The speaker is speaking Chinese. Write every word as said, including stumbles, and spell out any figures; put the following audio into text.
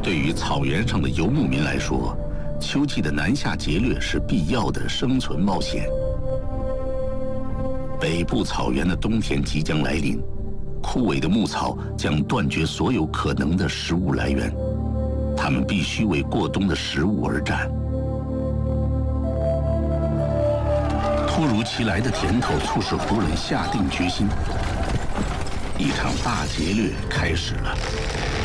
对于草原上的游牧民来说，秋季的南下劫掠是必要的生存冒险。北部草原的冬天即将来临，枯萎的牧草将断绝所有可能的食物来源，他们必须为过冬的食物而战。突如其来的甜头促使胡人下定决心，一场大劫掠开始了。